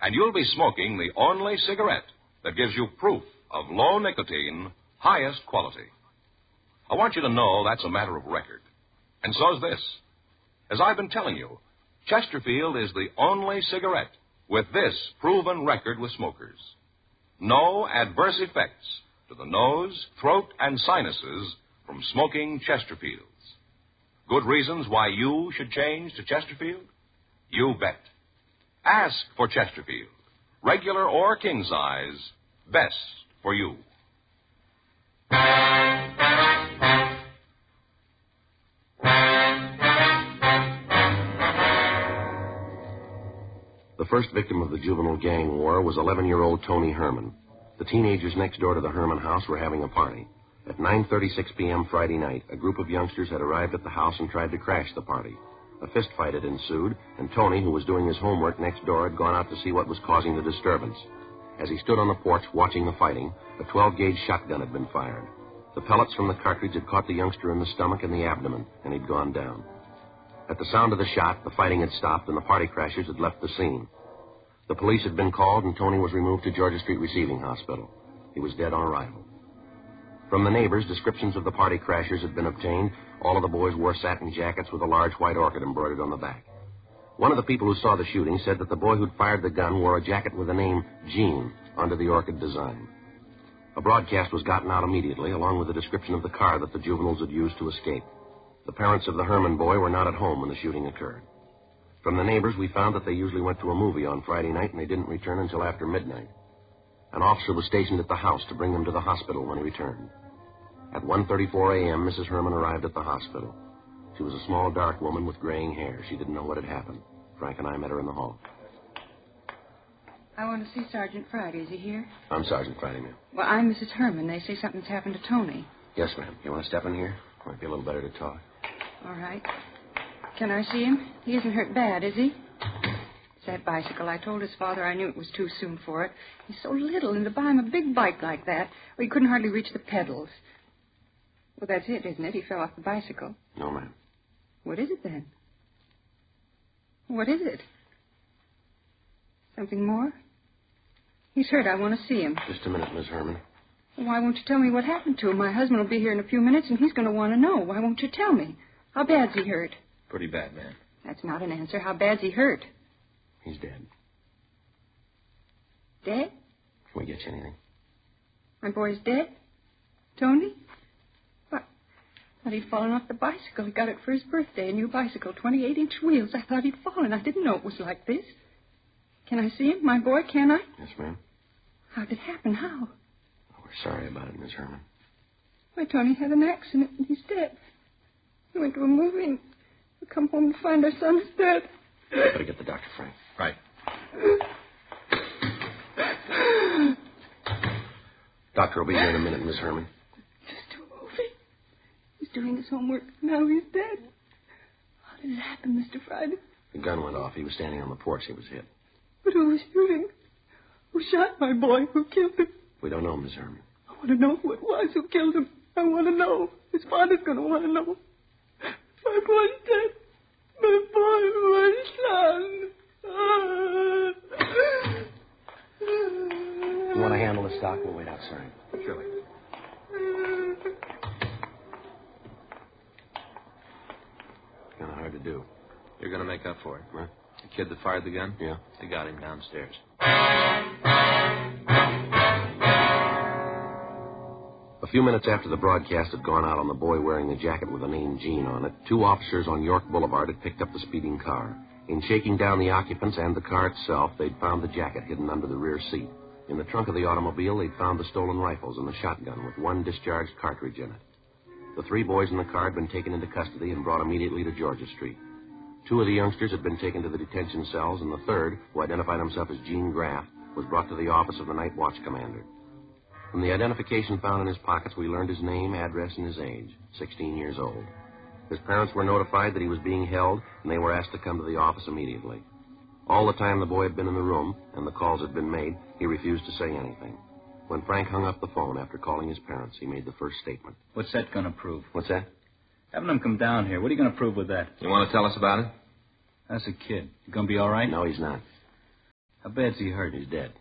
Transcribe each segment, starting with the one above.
and you'll be smoking the only cigarette that gives you proof of low nicotine, highest quality. I want you to know that's a matter of record. And so's this. As I've been telling you, Chesterfield is the only cigarette with this proven record with smokers. No adverse effects to the nose, throat, and sinuses from smoking Chesterfields. Good reasons why you should change to Chesterfield? You bet. Ask for Chesterfield, regular or king size, best for you. The first victim of the juvenile gang war was 11-year-old Tony Herman. The teenagers next door to the Herman house were having a party. At 9:36 p.m. Friday night, a group of youngsters had arrived at the house and tried to crash the party. A fistfight had ensued, and Tony, who was doing his homework next door, had gone out to see what was causing the disturbance. As he stood on the porch watching the fighting, a 12-gauge shotgun had been fired. The pellets from the cartridge had caught the youngster in the stomach and the abdomen, and he'd gone down. At the sound of the shot, the fighting had stopped, and the party crashers had left the scene. The police had been called, and Tony was removed to Georgia Street Receiving Hospital. He was dead on arrival. From the neighbors, descriptions of the party crashers had been obtained. All of the boys wore satin jackets with a large white orchid embroidered on the back. One of the people who saw the shooting said that the boy who'd fired the gun wore a jacket with the name Gene under the orchid design. A broadcast was gotten out immediately, along with a description of the car that the juveniles had used to escape. The parents of the Herman boy were not at home when the shooting occurred. From the neighbors, we found that they usually went to a movie on Friday night, and they didn't return until after midnight. An officer was stationed at the house to bring them to the hospital when he returned. At 1:34 a.m., Mrs. Herman arrived at the hospital. She was a small, dark woman with graying hair. She didn't know what had happened. Frank and I met her in the hall. I want to see Sergeant Friday. Is he here? I'm Sergeant Friday, ma'am. Well, I'm Mrs. Herman. They say something's happened to Tony. Yes, ma'am. You want to step in here? Might be a little better to talk. All right. Can I see him? He isn't hurt bad, is he? It's that bicycle. I told his father I knew it was too soon for it. He's so little, and to buy him a big bike like that, well, he couldn't hardly reach the pedals. Well, that's it, isn't it? He fell off the bicycle. No, ma'am. What is it, then? What is it? Something more? He's hurt. I want to see him. Just a minute, Miss Herman. Why won't you tell me what happened to him? My husband will be here in a few minutes, and he's going to want to know. Why won't you tell me? How bad's he hurt? Pretty bad, ma'am. That's not an answer. How bad's he hurt? He's dead. Dead? Can we get you anything? My boy's dead? Tony? What? Thought he'd fallen off the bicycle. He got it for his birthday, a new bicycle, 28-inch wheels. I thought he'd fallen. I didn't know it was like this. Can I see him? My boy, can I? Yes, ma'am. How did it happen? How? Oh, we're sorry about it, Miss Herman. My Tony had an accident, and he's dead. He went to a movie, and we come home to find our son is dead. Better get the doctor, Frank. Right. Doctor will be here in a minute, Miss Herman. Just to a movie. He's doing his homework. Now he's dead. How did it happen, Mr. Friday? The gun went off. He was standing on the porch. He was hit. But who was shooting? Who shot my boy? Who killed him? We don't know, Miss Herman. I want to know who it was who killed him. I want to know. His father's going to want to know. My boy's dead. My boy, my son. You want to handle this, Doc? We'll wait outside. Surely. Kind of hard to do. You're going to make up for it. Huh? The kid that fired the gun? Yeah. They got him downstairs. A few minutes after the broadcast had gone out on the boy wearing the jacket with the name Gene on it, two officers on York Boulevard had picked up the speeding car. In shaking down the occupants and the car itself, they'd found the jacket hidden under the rear seat. In the trunk of the automobile, they'd found the stolen rifles and the shotgun with one discharged cartridge in it. The three boys in the car had been taken into custody and brought immediately to Georgia Street. Two of the youngsters had been taken to the detention cells, and the third, who identified himself as Gene Graff, was brought to the office of the night watch commander. From the identification found in his pockets, we learned his name, address, and his age, 16 years old. His parents were notified that he was being held, and they were asked to come to the office immediately. All the time the boy had been in the room, and the calls had been made, he refused to say anything. When Frank hung up the phone after calling his parents, he made the first statement. What's that going to prove? What's that? Having him come down here. What are you going to prove with that? You want to tell us about it? That's a kid. You going to be all right? No, he's not. How bad's he hurt? He's dead.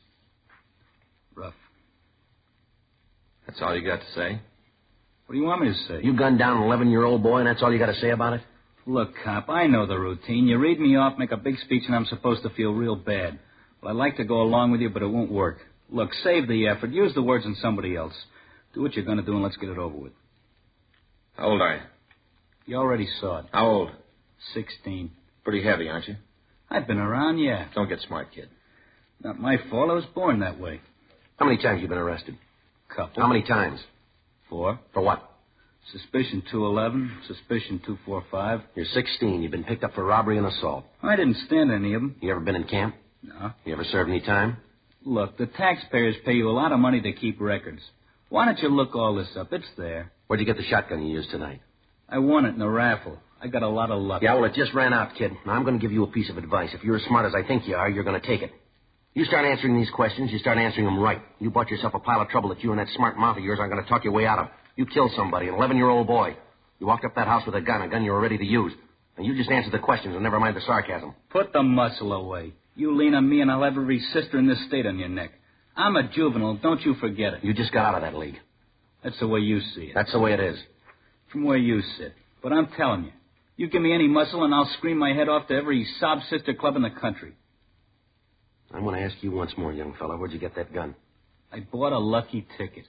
Rough. That's all you got to say? What do you want me to say? You gunned down an 11-year-old boy, and that's all you got to say about it? Look, cop, I know the routine. You read me off, make a big speech, and I'm supposed to feel real bad. Well, I'd like to go along with you, but it won't work. Look, save the effort. Use the words on somebody else. Do what you're going to do, and let's get it over with. How old are you? You already saw it. How old? 16. Pretty heavy, aren't you? I've been around, yeah. Don't get smart, kid. Not my fault. I was born that way. How many times you been arrested? Couple. How many times? 4. For what? Suspicion 211. Suspicion 245. You're 16. You've been picked up for robbery and assault. I didn't stand any of them. You ever been in camp? No. You ever served any time? Look, the taxpayers pay you a lot of money to keep records. Why don't you look all this up? It's there. Where'd you get the shotgun you used tonight? I won it in a raffle. I got a lot of luck. Yeah, well, it just ran out, kid. Now, I'm going to give you a piece of advice. If you're as smart as I think you are, you're going to take it. You start answering these questions, you start answering them right. You bought yourself a pile of trouble that you and that smart mouth of yours aren't going to talk your way out of. You killed somebody, an 11-year-old boy. You walked up that house with a gun you were ready to use. And you just answered the questions and never mind the sarcasm. Put the muscle away. You lean on me and I'll have every sister in this state on your neck. I'm a juvenile. Don't you forget it. You just got out of that league. That's the way you see it. That's the way it is. From where you sit. But I'm telling you, you give me any muscle and I'll scream my head off to every sob sister club in the country. I'm going to ask you once more, young fella. Where'd you get that gun? I bought a lucky ticket.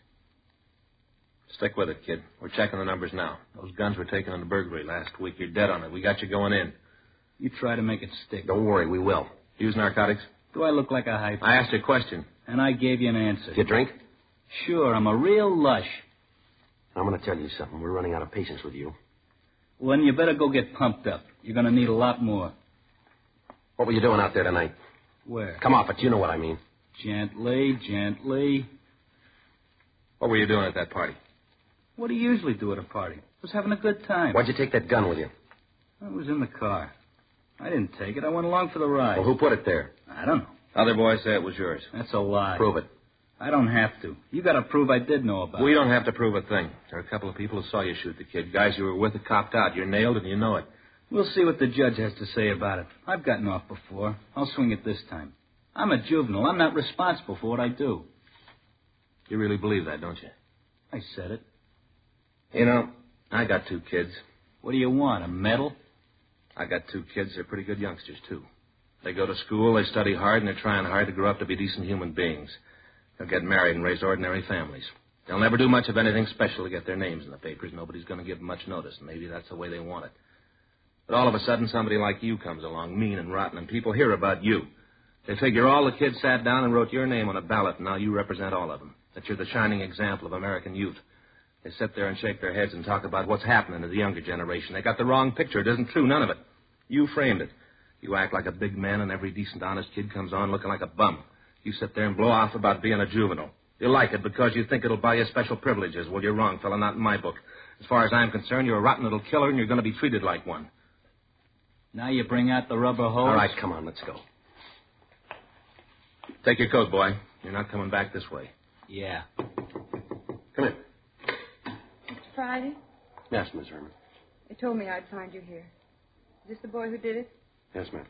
Stick with it, kid. We're checking the numbers now. Those guns were taken in the burglary last week. You're dead on it. We got you going in. You try to make it stick. Don't worry, we will. Use narcotics? Do I look like a hype? I asked you a question. And I gave you an answer. You drink? Sure, I'm a real lush. I'm going to tell you something. We're running out of patience with you. Well, then you better go get pumped up. You're going to need a lot more. What were you doing out there tonight? Where? Come off it. You know what I mean. Gently, gently. What were you doing at that party? What do you usually do at a party? I was having a good time. Why'd you take that gun with you? I was in the car. I didn't take it. I went along for the ride. Well, who put it there? I don't know. Other boys say it was yours. That's a lie. Prove it. I don't have to. You got to prove I did know about it. We don't have to prove a thing. There are a couple of people who saw you shoot the kid. Guys you were with that copped out. You're nailed and you know it. We'll see what the judge has to say about it. I've gotten off before. I'll swing it this time. I'm a juvenile. I'm not responsible for what I do. You really believe that, don't you? I said it. You know, I got 2 kids. What do you want, a medal? I got 2 kids. They're pretty good youngsters, too. They go to school, they study hard, and they're trying hard to grow up to be decent human beings. They'll get married and raise ordinary families. They'll never do much of anything special to get their names in the papers. Nobody's going to give them much notice, and maybe that's the way they want it. But all of a sudden, somebody like you comes along, mean and rotten, and people hear about you. They figure all the kids sat down and wrote your name on a ballot, and now you represent all of them, that you're the shining example of American youth. They sit there and shake their heads and talk about what's happening to the younger generation. They got the wrong picture. It isn't true, none of it. You framed it. You act like a big man, and every decent, honest kid comes on looking like a bum. You sit there and blow off about being a juvenile. You like it because you think it'll buy you special privileges. Well, you're wrong, fella, not in my book. As far as I'm concerned, you're a rotten little killer, and you're going to be treated like one. Now you bring out the rubber hose? All right, come on, let's go. Take your coat, boy. You're not coming back this way. Yeah. Come in. Mr. Friday, Yes, Miss Herman. they told me I'd find you here. Is this the boy who did it? Yes, ma'am.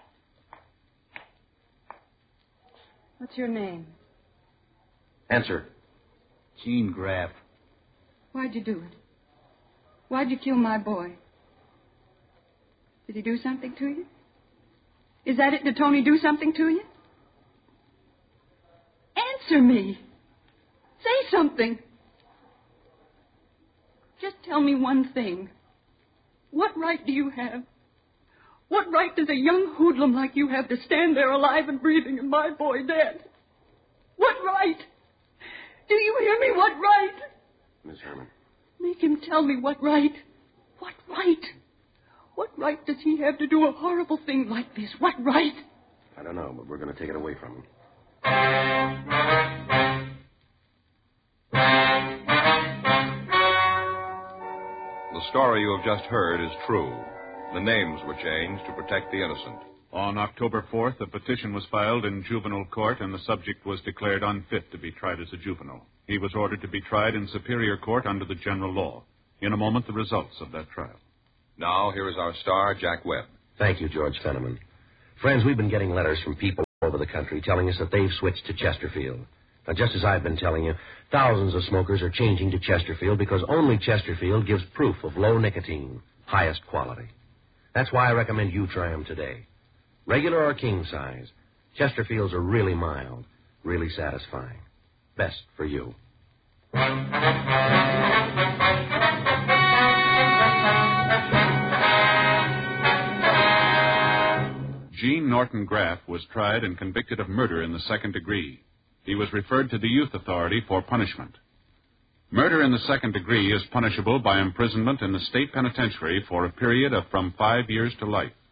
What's your name? Answer. Gene Graff. Why'd you do it? Why'd you kill my boy? Did he do something to you? Is that it? Did Tony do something to you? Answer me. Say something. Just tell me one thing. What right do you have? What right does a young hoodlum like you have to stand there alive and breathing and my boy dead? What right? Do you hear me? What right? Miss Herman. Make him tell me what right. What right? What right does he have to do a horrible thing like this? What right? I don't know, but we're going to take it away from him. The story you have just heard is true. The names were changed to protect the innocent. On October 4th, a petition was filed in juvenile court, and the subject was declared unfit to be tried as a juvenile. He was ordered to be tried in superior court under the general law. In a moment, the results of that trial. Now, here is our star, Jack Webb. Thank you, George Fenneman. Friends, we've been getting letters from people over the country telling us that they've switched to Chesterfield. Now, just as I've been telling you, thousands of smokers are changing to Chesterfield because only Chesterfield gives proof of low nicotine, highest quality. That's why I recommend you try them today. Regular or king size, Chesterfields are really mild, really satisfying. Best for you. Gene Norton Graff was tried and convicted of murder in the second degree. He was referred to the Youth Authority for punishment. Murder in the second degree is punishable by imprisonment in the state penitentiary for a period of from 5 years to life.